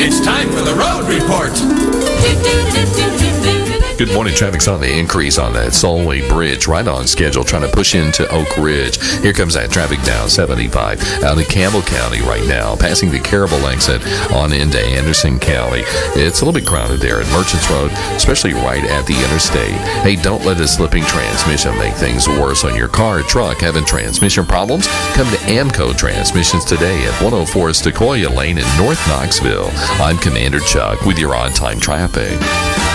It's time for the road report. Good morning. Traffic's on the increase on that Solway Bridge, right on schedule, trying to push into Oak Ridge. Here comes that traffic down 75 out of Campbell County right now, passing the Carable exit on into Anderson County. It's a little bit crowded there at Merchants Road, especially right at the interstate. Hey, don't let a slipping transmission make things worse on your car or truck. Having transmission problems? Come to Amco Transmissions today at 104 Sequoia Lane in North Knoxville. I'm Commander Chuck with your on-time traffic.